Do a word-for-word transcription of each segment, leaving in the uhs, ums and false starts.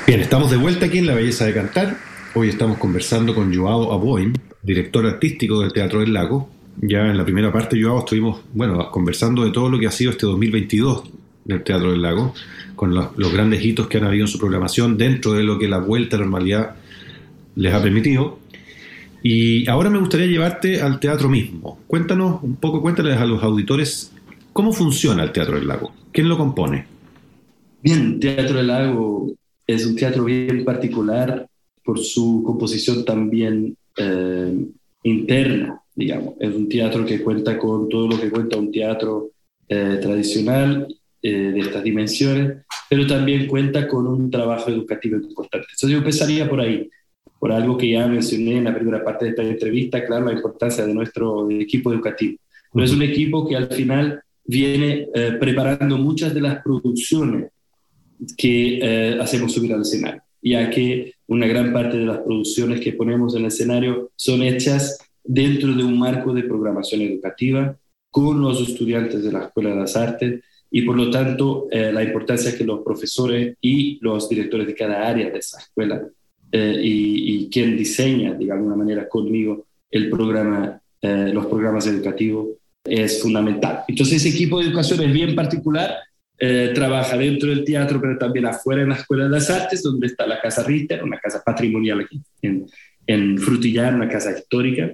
Bien, estamos de vuelta aquí en La Belleza de Cantar. Hoy estamos conversando con Joao Aboim, director artístico del Teatro del Lago. Ya en la primera parte, Joao, estuvimos bueno, conversando de todo lo que ha sido este dos mil veintidós del Teatro del Lago, con los, los grandes hitos que han habido en su programación dentro de lo que la vuelta a la normalidad les ha permitido. Y ahora me gustaría llevarte al teatro mismo. Cuéntanos un poco, cuéntales a los auditores cómo funciona el Teatro del Lago. ¿Quién lo compone? Bien, Teatro del Lago es un teatro bien particular por su composición también eh, interna, digamos. Es un teatro que cuenta con todo lo que cuenta un teatro eh, tradicional eh, de estas dimensiones, pero también cuenta con un trabajo educativo importante. Entonces yo empezaría por ahí, por algo que ya mencioné en la primera parte de esta entrevista, claro, la importancia de nuestro equipo educativo. Pero es un equipo que al final viene eh, preparando muchas de las producciones que eh, hacemos subir al escenario, ya que una gran parte de las producciones que ponemos en el escenario son hechas dentro de un marco de programación educativa con los estudiantes de la Escuela de las Artes y por lo tanto eh, la importancia que los profesores y los directores de cada área de esa escuela eh, y, y quien diseña de alguna manera conmigo el programa, eh, los programas educativos es fundamental. Entonces ese equipo de educación es bien particular. Eh, trabaja dentro del teatro, pero también afuera en la Escuela de las Artes, donde está la Casa Richter, una casa patrimonial aquí en, en Frutillar, una casa histórica.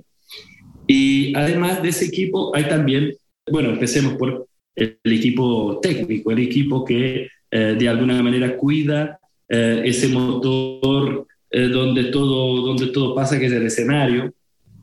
Y además de ese equipo hay también, bueno, empecemos por el, el equipo técnico, el equipo que eh, de alguna manera cuida eh, ese motor eh, donde, todo, donde todo pasa, que es el escenario.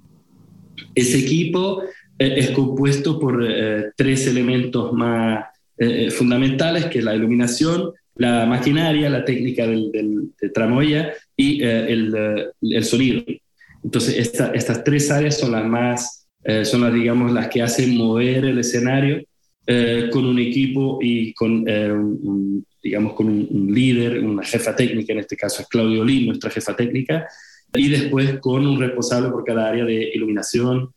Ese equipo eh, es compuesto por eh, tres elementos más Eh, fundamentales, que es la iluminación, la maquinaria, la técnica del, del, de tramoya y eh, el, el sonido. Entonces esta, estas tres áreas son las más, eh, son las, digamos, las que hacen mover el escenario eh, con un equipo y con, eh, un, un, digamos, con un, un líder, una jefa técnica, en este caso es Claudio Olín, nuestra jefa técnica, y después con un responsable por cada área de iluminación,